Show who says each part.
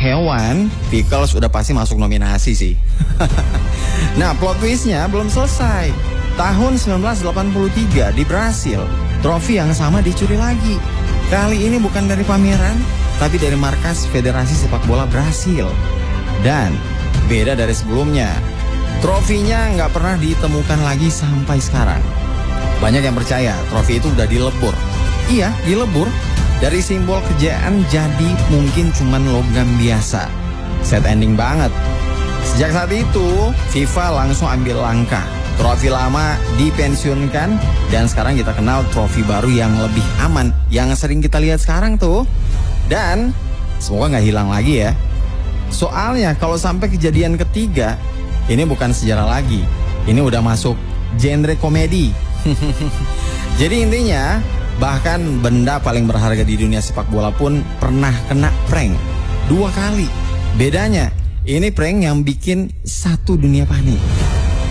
Speaker 1: hewan, pickles udah pasti masuk nominasi sih. Nah, plot twistnya belum selesai. Tahun 1983 di Brasil, trofi yang sama dicuri lagi. Kali ini bukan dari pameran, tapi dari markas Federasi Sepak Bola Brasil. Dan beda dari sebelumnya, trofinya nggak pernah ditemukan lagi sampai sekarang. Banyak yang percaya trofi itu udah dilebur. Iya, dilebur. Dari simbol kejayaan jadi mungkin cuman logam biasa. Sad ending banget. Sejak saat itu, FIFA langsung ambil langkah. Trofi lama dipensiunkan dan sekarang kita kenal trofi baru yang lebih aman, yang sering kita lihat sekarang tuh. Dan semoga nggak hilang lagi ya. Soalnya kalau sampai kejadian ketiga, ini bukan sejarah lagi. Ini udah masuk genre komedi. Jadi intinya, bahkan benda paling berharga di dunia sepak bola pun pernah kena prank 2 kali. Bedanya, ini prank yang bikin satu dunia panik.